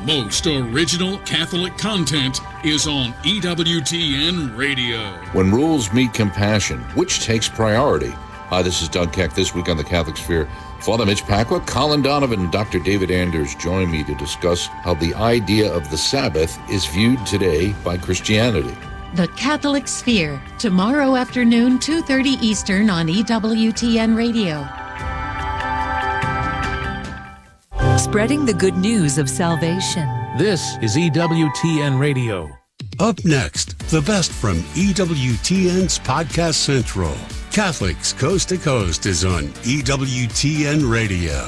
most original Catholic content is on EWTN Radio. When rules meet compassion, which takes priority? Hi, this is Doug Keck. This week on the Catholic Sphere, Father Mitch Pacwa, Colin Donovan, and Dr. David Anders join me to discuss how the idea of the Sabbath is viewed today by Christianity. The Catholic Sphere, tomorrow afternoon, 2:30 Eastern on EWTN Radio. Spreading the good news of salvation. This is EWTN Radio. Up next, the best from EWTN's Podcast Central. Catholics Coast to Coast is on EWTN Radio.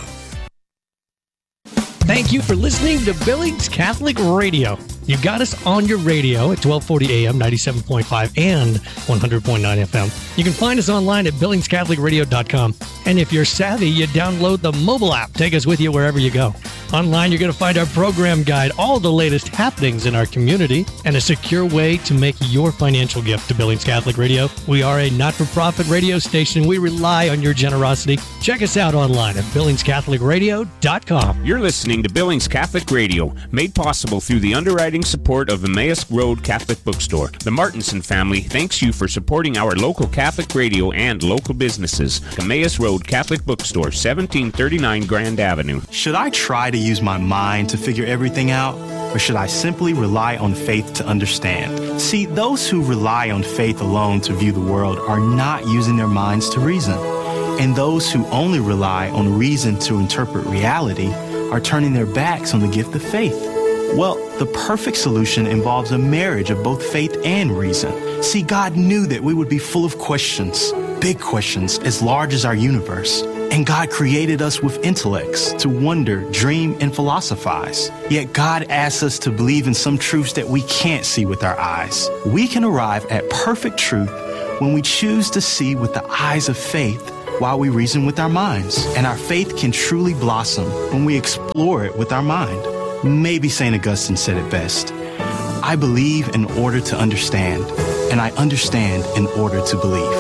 Thank you for listening to Billings Catholic Radio. You got us on your radio at 1240 AM, 97.5 and 100.9 FM. You can find us online at billingscatholicradio.com. And if you're savvy, you download the mobile app. Take us with you wherever you go. Online, you're going to find our program guide, all the latest happenings in our community, and a secure way to make your financial gift to Billings Catholic Radio. We are a not-for-profit radio station. We rely on your generosity. Check us out online at billingscatholicradio.com. You're listening to Billings Catholic Radio, made possible through the underwriting support of Emmaus Road Catholic Bookstore. The Martinson family thanks you for supporting our local Catholic radio and local businesses. Emmaus Road Catholic Bookstore, 1739 Grand Avenue. Should I try to use my mind to figure everything out, or should I simply rely on faith to understand? See, those who rely on faith alone to view the world are not using their minds to reason. And those who only rely on reason to interpret reality are turning their backs on the gift of faith. Well, the perfect solution involves a marriage of both faith and reason. See, God knew that we would be full of questions, big questions as large as our universe. And God created us with intellects to wonder, dream, and philosophize. Yet God asks us to believe in some truths that we can't see with our eyes. We can arrive at perfect truth when we choose to see with the eyes of faith while we reason with our minds. And our faith can truly blossom when we explore it with our mind. Maybe St. Augustine said it best. I believe in order to understand, and I understand in order to believe.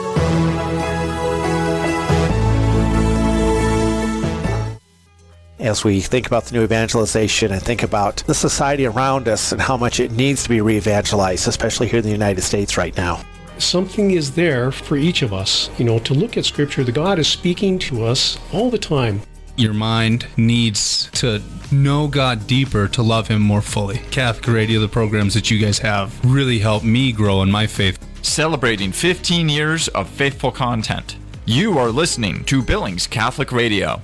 As we think about the new evangelization and think about the society around us and how much it needs to be re-evangelized, especially here in the United States right now. Something is there for each of us, to look at Scripture. The God is speaking to us all the time. Your mind needs to know God deeper to love Him more fully. Catholic Radio, the programs that you guys have, really helped me grow in my faith. Celebrating 15 years of faithful content. You are listening to Billings Catholic Radio.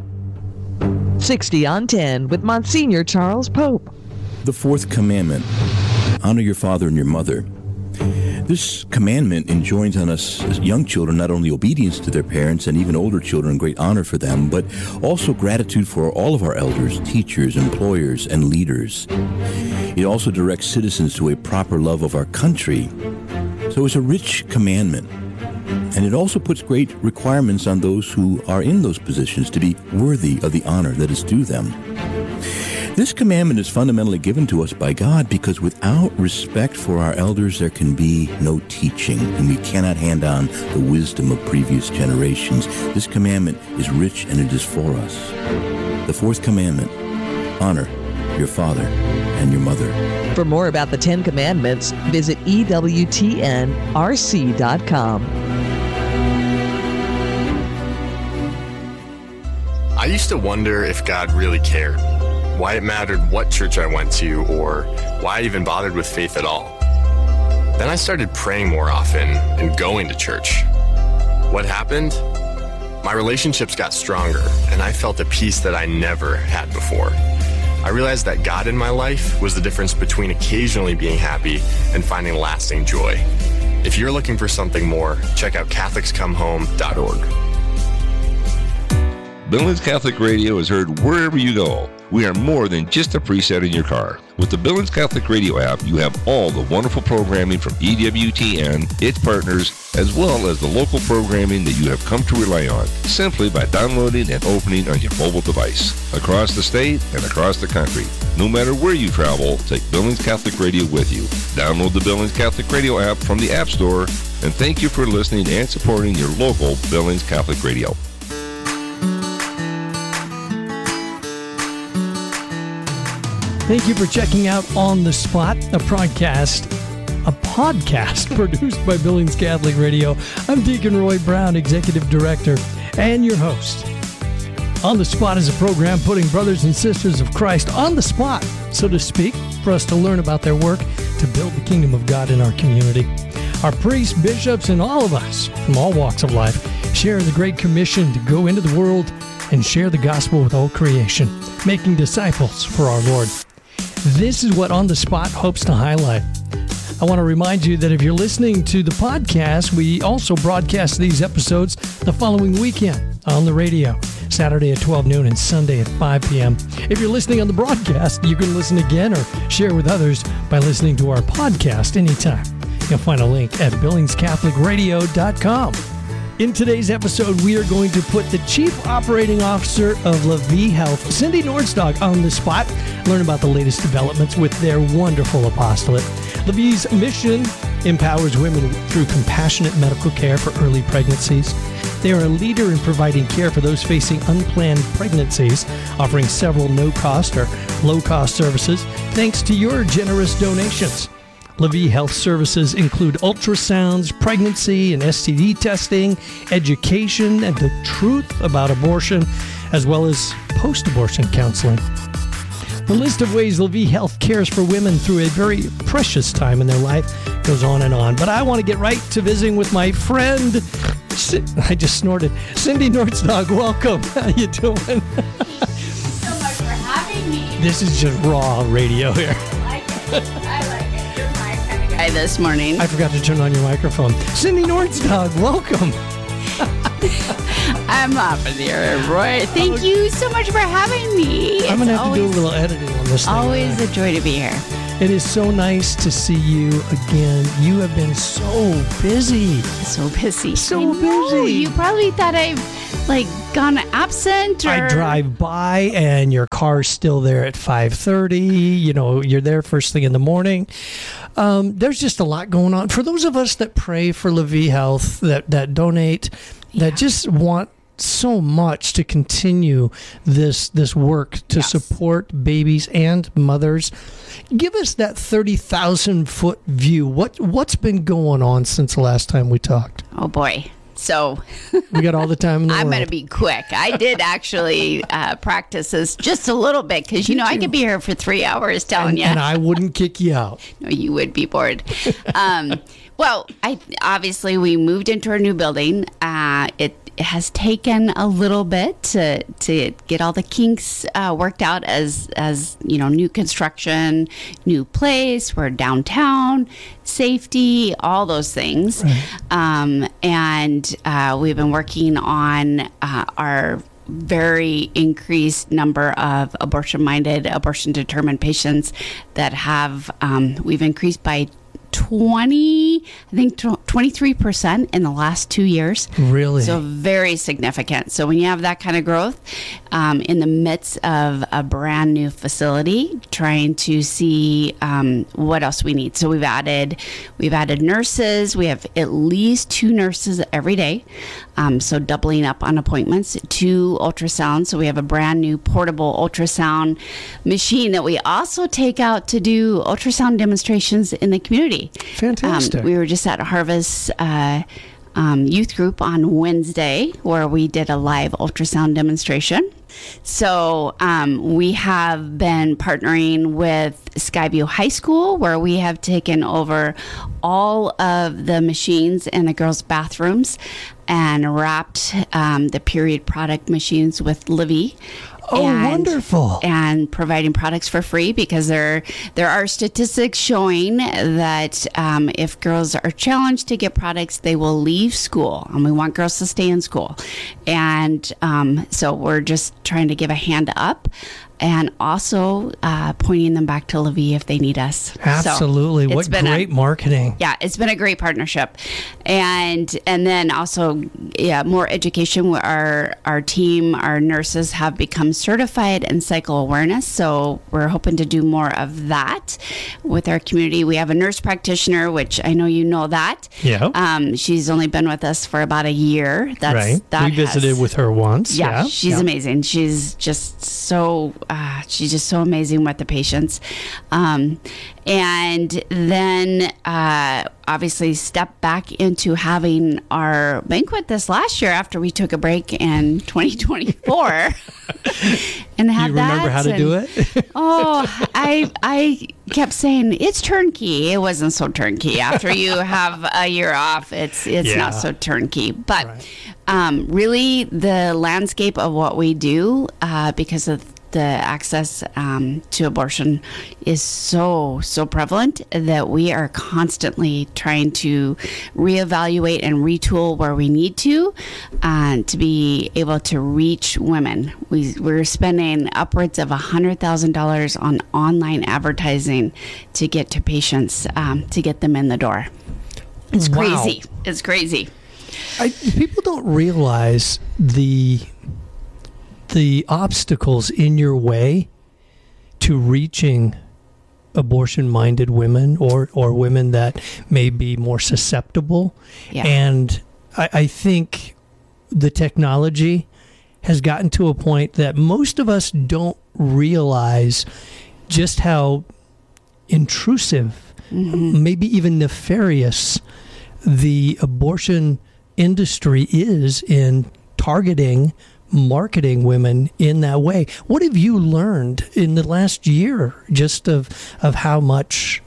60 on 10 with Monsignor Charles Pope. The fourth commandment, honor your father and your mother. This commandment enjoins on us as young children not only obedience to their parents and even older children, great honor for them, but also gratitude for all of our elders, teachers, employers, and leaders. It also directs citizens to a proper love of our country. So it's a rich commandment. And it also puts great requirements on those who are in those positions to be worthy of the honor that is due them. This commandment is fundamentally given to us by God because without respect for our elders, there can be no teaching, and we cannot hand on the wisdom of previous generations. This commandment is rich, and it is for us. The fourth commandment, honor your father and your mother. For more about the 10 Commandments, visit EWTNRC.com. I used to wonder if God really cared, why it mattered what church I went to, or why I even bothered with faith at all. Then I started praying more often and going to church. What happened? My relationships got stronger, and I felt a peace that I never had before. I realized that God in my life was the difference between occasionally being happy and finding lasting joy. If you're looking for something more, check out CatholicsComeHome.org. Billings Catholic Radio is heard wherever you go. We are more than just a preset in your car. With the Billings Catholic Radio app, you have all the wonderful programming from EWTN, its partners, as well as the local programming that you have come to rely on, simply by downloading and opening on your mobile device. Across the state and across the country. No matter where you travel, take Billings Catholic Radio with you. Download the Billings Catholic Radio app from the App Store, and thank you for listening and supporting your local Billings Catholic Radio. Thank you for checking out On the Spot, a podcast produced by Billings Catholic Radio. I'm Deacon Roy Brown, Executive Director, and your host. On the Spot is a program putting brothers and sisters of Christ on the spot, so to speak, for us to learn about their work to build the kingdom of God in our community. Our priests, bishops, and all of us from all walks of life share the Great Commission to go into the world and share the gospel with all creation, making disciples for our Lord. This is what On the Spot hopes to highlight. I want to remind you that if you're listening to the podcast, we also broadcast these episodes the following weekend on the radio, Saturday at 12 noon and Sunday at 5 p.m. If you're listening on the broadcast, you can listen again or share with others by listening to our podcast anytime. You'll find a link at BillingsCatholicRadio.com. In today's episode, we are going to put the Chief Operating Officer of LaVie Health, Cindy Nordstock, on the spot, learn about the latest developments with their wonderful apostolate. LaVie's mission empowers women through compassionate medical care for early pregnancies. They are a leader in providing care for those facing unplanned pregnancies, offering several no-cost or low-cost services thanks to your generous donations. LaVie Health services include ultrasounds, pregnancy and STD testing, education, and the truth about abortion, as well as post-abortion counseling. The list of ways LaVie Health cares for women through a very precious time in their life goes on and on. But I want to get right to visiting with my friend, I just snorted, Cindy Nordstock. Welcome. How you doing? Thank you so much for having me. This is just raw radio here. I like it. You're my kind of guy this morning. I forgot to turn on your microphone. Cindy Nordstock, welcome. I'm off of there, Roy. Thank you so much for having me. I'm going to have to do a little editing on this thing. Always a joy to be here. It is so nice to see you again. You have been so busy. So busy. So busy. You probably thought I've gone absent. Or... I drive by and your car's still there at 5:30. You know, you're there first thing in the morning. There's just a lot going on. For those of us that pray for LaVie Health, that donate, that just want so much to continue this work to support babies and mothers. Give us that 30,000-foot view. What's been going on since the last time we talked? Oh, boy. So we got all the time in the world. I'm going to be quick. I did actually practice this just a little bit because, I could be here for 3 hours telling you. And I wouldn't kick you out. No, you would be bored. Well, obviously we moved into our new building. It has taken a little bit to get all the kinks worked out as new construction, new place, we're downtown, safety, all those things. Right. And we've been working on our very increased number of abortion-minded, abortion-determined patients that have, we've increased by 23% in the last 2 years. Really? So very significant. So when you have that kind of growth in the midst of a brand new facility, trying to see what else we need. So we've added nurses. We have at least 2 nurses every day. So doubling up on appointments, 2 ultrasounds. So we have a brand new portable ultrasound machine that we also take out to do ultrasound demonstrations in the community. Fantastic. We were just at Harvest youth group on Wednesday where we did a live ultrasound demonstration. So we have been partnering with Skyview High School, where we have taken over all of the machines in the girls' bathrooms and wrapped the period product machines with LaVie. Oh, wonderful. And providing products for free, because there are statistics showing that if girls are challenged to get products, they will leave school. And we want girls to stay in school. And so we're just trying to give a hand up and also pointing them back to LaVie if they need us. Absolutely. So what great marketing. Yeah, it's been a great partnership. And then also, more education. Our team, our nurses have become certified in cycle awareness. So we're hoping to do more of that with our community. We have a nurse practitioner, which I know you know that. Yeah. She's only been with us for about a year. Right. We visited with her once. Yeah, she's amazing. She's just so amazing with the patients. And then obviously step back into having our banquet this last year after we took a break in 2024. And have you remember how to do it? I kept saying it's turnkey. It wasn't so turnkey. After you have a year off, it's not so turnkey. But really, the landscape of what we do, because of the access to abortion is so prevalent that we are constantly trying to reevaluate and retool where we need to be able to reach women. We're spending upwards of $100,000 on online advertising to get to patients, to get them in the door. It's crazy. It's crazy. People don't realize the obstacles in your way to reaching abortion-minded women or women that may be more susceptible. Yeah. And I think the technology has gotten to a point that most of us don't realize just how intrusive, maybe even nefarious, the abortion industry is in targeting, marketing women in that way. What have you learned in the last year just of how much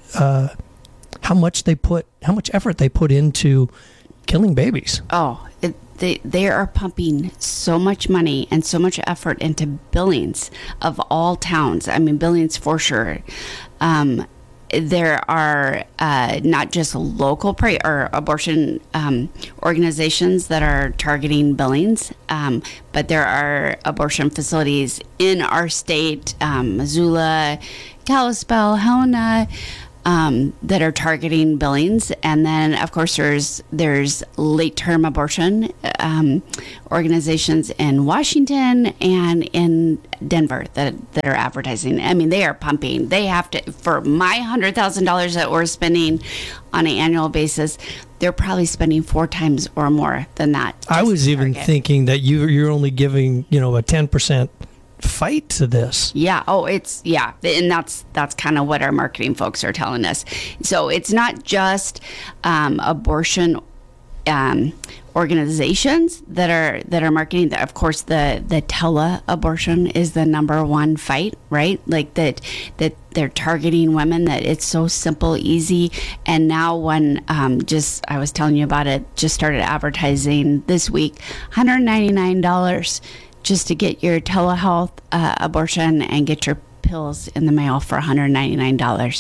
effort they put into killing babies? They are pumping so much money and so much effort into Billings of all towns. I mean, Billings for sure. There are not just local or abortion organizations that are targeting Billings, but there are abortion facilities in our state, Missoula, Kalispell, Helena, that are targeting Billings. And then, of course, there's late-term abortion organizations in Washington and in Denver that are advertising. I mean, they are pumping. They have to, for my $100,000 that we're spending on an annual basis, they're probably spending 4 times or more than that. I was even thinking that you're only giving, a 10% fight to this. And that's kind of what our marketing folks are telling us. So it's not just abortion organizations that are marketing that. Of course, the tele-abortion is the number one fight, right? Like that they're targeting women, that it's so simple, easy. And now when I was telling you about it, just started advertising this week, $199 just to get your telehealth abortion and get your pills in the mail for $199.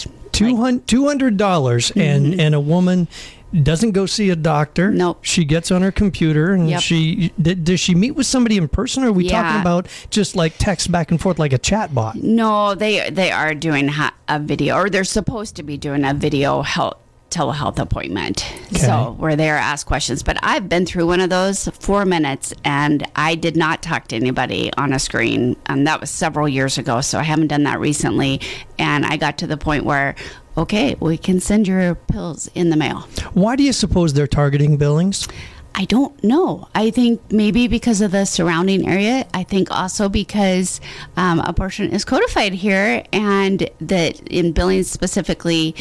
$200 and a woman doesn't go see a doctor. Nope. She gets on her computer and Yep. does she meet with somebody in person, or are we talking about just like text back and forth like a chat bot? No, they are doing a video, or they're supposed to be doing a video telehealth appointment. Okay. So where they are asked questions. But I've been through one of those 4 minutes, and I did not talk to anybody on a screen. And that was several years ago, so I haven't done that recently. And I got to the point where, okay, we can send your pills in the mail. Why do you suppose they're targeting Billings? I don't know. I think maybe because of the surrounding area. I think also because abortion is codified here, and that in Billings specifically,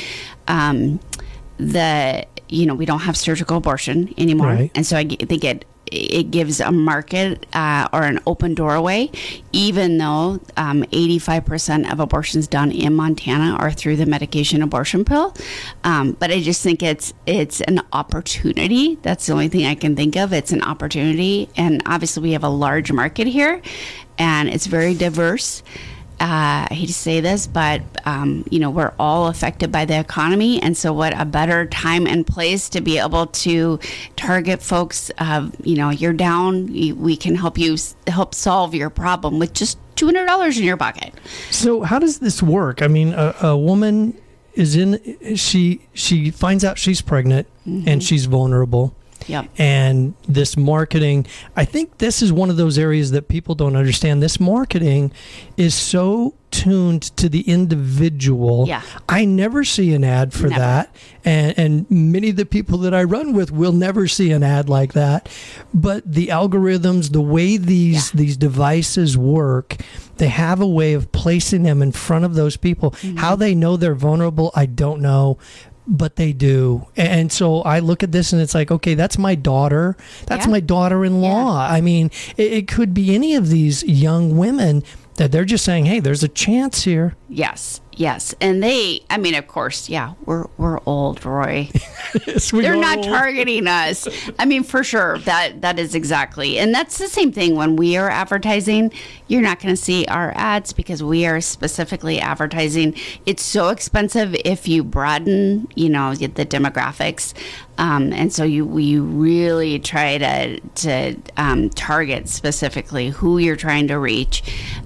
we don't have surgical abortion anymore. Right. And so I think it gives a market or an open doorway, even though 85% of abortions done in Montana are through the medication abortion pill. But I just think it's an opportunity. That's the only thing I can think of. It's an opportunity. And obviously we have a large market here, and it's very diverse. I hate to say this, but we're all affected by the economy, and so what a better time and place to be able to target folks. You're down, we can help solve your problem with just $200 in your pocket. So how does this work? I mean, a woman is she finds out she's pregnant and she's vulnerable. Yep. And this marketing, I think this is one of those areas that people don't understand. This marketing is so tuned to the individual. Yeah. I never see an ad for that. And many of the people that I run with will never see an ad like that. But the algorithms, the way these devices work, they have a way of placing them in front of those people. Mm-hmm. How they know they're vulnerable, I don't know. But they do. And so I look at this and it's like, okay, that's my daughter. That's my daughter-in-law. I mean, it could be any of these young women that they're just saying, hey, there's a chance here. Yes. And I mean, of course, we're old, Roy. Yes, they're not targeting us. I mean, for sure, that is exactly. And that's the same thing when we are advertising. You're not going to see our ads because we are specifically advertising. It's so expensive if you broaden, the demographics. And so we really try to target specifically who you're trying to reach.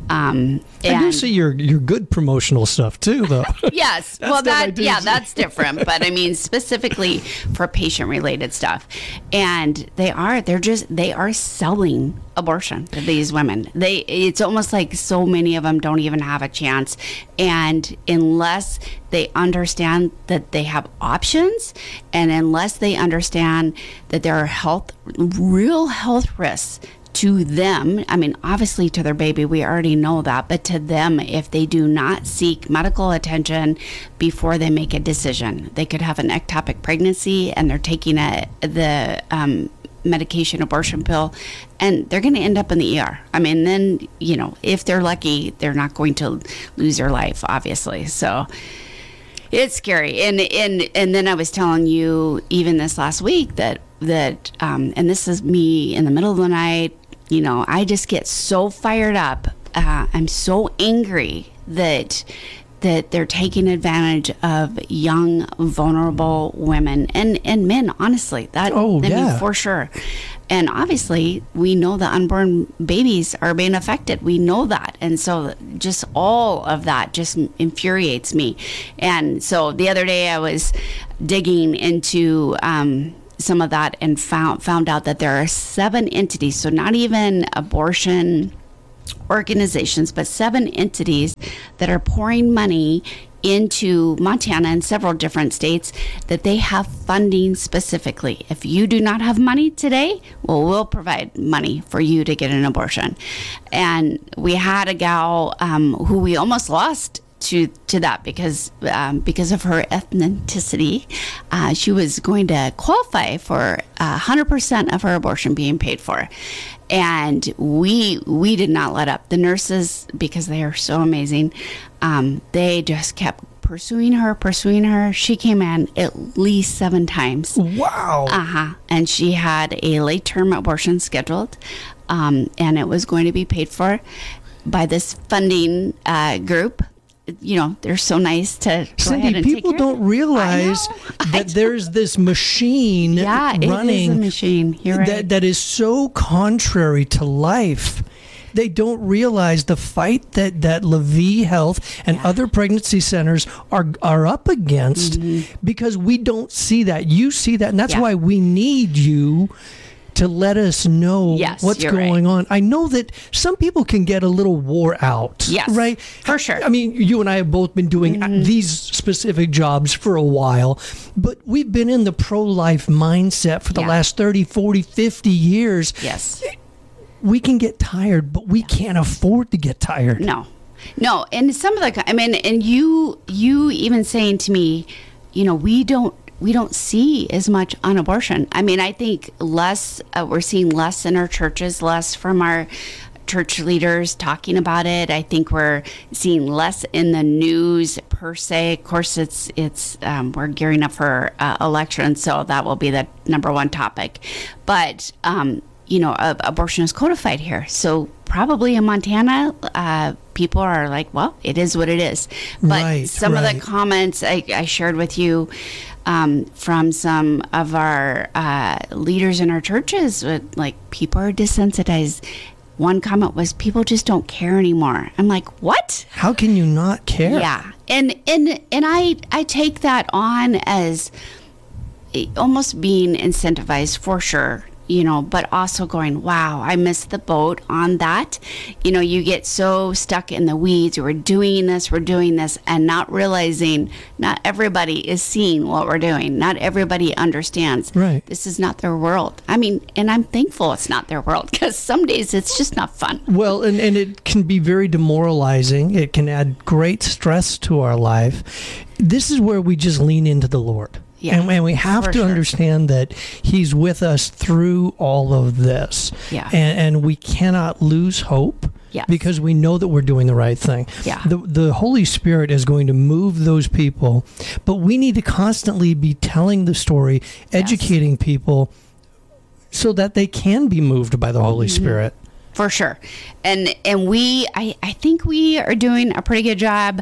I do see your good promotional stuff too, though. Yes, well, that's different. But I mean, specifically for patient-related stuff, and they are selling abortion to these women. It's almost like so many of them don't even have a chance, and unless they understand that they have options, and unless they understand that there are real health risks to them, I mean, obviously to their baby, we already know that, but to them, if they do not seek medical attention before they make a decision, they could have an ectopic pregnancy and they're taking the medication abortion pill, and they're going to end up in the ER. I mean, then, if they're lucky, they're not going to lose their life, obviously. So it's scary. And then I was telling you even this last week that and this is me in the middle of the night, I just get so fired up. I'm so angry that they're taking advantage of young, vulnerable women and men, honestly. I mean, for sure. And obviously, we know the unborn babies are being affected. We know that. And so just all of that just infuriates me. And so the other day I was digging into some of that and found out that there are 7 entities, so not even abortion organizations, but 7 entities that are pouring money into Montana and several different states that they have funding specifically. If you do not have money today, we'll provide money for you to get an abortion. And we had a gal who we almost lost to that because of her ethnicity. She was going to qualify for 100% of her abortion being paid for. And we did not let up. The nurses, because they are so amazing, they just kept pursuing her. She came in at least 7 times. Wow. And she had a late-term abortion scheduled, and it was going to be paid for by this funding group. They're so nice to go Cindy, ahead and people take care don't realize that there's this machine running. It is a machine. You're right. That is so contrary to life. They don't realize the fight that LaVie Health and other pregnancy centers are up against, because we don't see that. You see that, and that's why we need you to let us know what's going on. I know that some people can get a little wore out. Yes, right? For sure. I mean, you and I have both been doing these specific jobs for a while, but we've been in the pro-life mindset for the last 30, 40, 50 years. Yes. We can get tired, but we can't afford to get tired. No. And some of and you even saying to me, we don't see as much on abortion. I mean, I think less, we're seeing less in our churches, less from our church leaders talking about it. I think we're seeing less in the news per se. Of course, it's we're gearing up for election, so that will be the number one topic. But, abortion is codified here. So probably in Montana, people are like, well, it is what it is. But some of the comments I shared with you, from some of our leaders in our churches, like, people are desensitized. One comment was, people just don't care anymore. I'm like, what? How can you not care? Yeah. And I take that on as almost being incentivized for sure, but also going, wow, I missed the boat on that. You get so stuck in the weeds. We're doing this, and not realizing not everybody is seeing what we're doing. Not everybody understands. Right. This is not their world. And I'm thankful it's not their world, because some days it's just not fun. Well, and it can be very demoralizing. It can add great stress to our life. This is where we just lean into the Lord. Yeah, and we have to understand that He's with us through all of this. Yeah. And we cannot lose hope. Yes. Because we know that we're doing the right thing. Yeah. The Holy Spirit is going to move those people, but we need to constantly be telling the story, educating people, so that they can be moved by the Holy Spirit. For sure. And I think we are doing a pretty good job.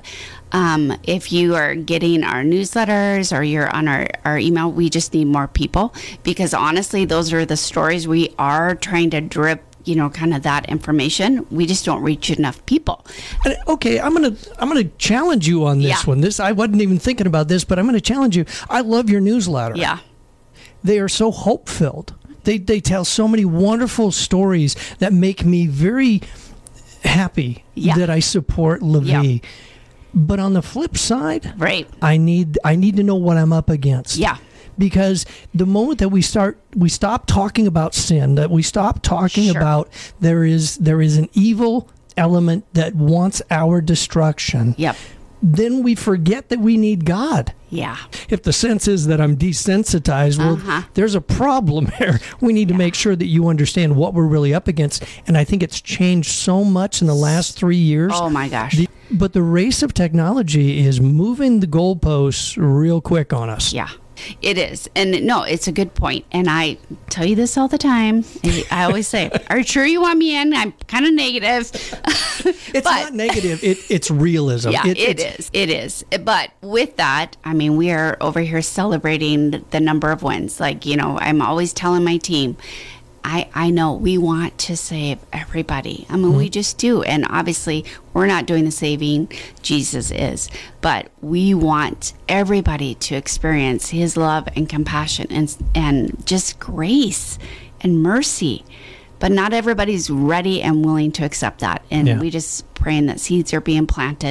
If you are getting our newsletters or you're on our email, we just need more people, because honestly, those are the stories we are trying to drip, kind of that information. We just don't reach enough people. Okay, I'm gonna challenge you on this one. I wasn't even thinking about this, but I'm gonna challenge you. I love your newsletter. Yeah. They are so hope-filled. They tell so many wonderful stories that make me very happy that I support LaVie. Yeah. But on the flip side, right, I need to know what I'm up against. Yeah. Because the moment that we stop talking about sin, that we stop talking about there is an evil element that wants our destruction. Yep. Then we forget that we need God. Yeah. If the sense is that I'm desensitized, well, there's a problem here. We need to make sure that you understand what we're really up against. And I think it's changed so much in the last 3 years. Oh, my gosh. But the race of technology is moving the goalposts real quick on us. Yeah. It is. And no, it's a good point. And I tell you this all the time. I always say, are you sure you want me in? I'm kind of negative. It's not negative. It's realism. Yeah, it is. But with that, we are over here celebrating the number of wins. I'm always telling my team, I know we want to save everybody. We just do. And obviously, we're not doing the saving. Jesus is. But we want everybody to experience His love and compassion and just grace and mercy. But not everybody's ready and willing to accept that. And we just praying that seeds are being planted.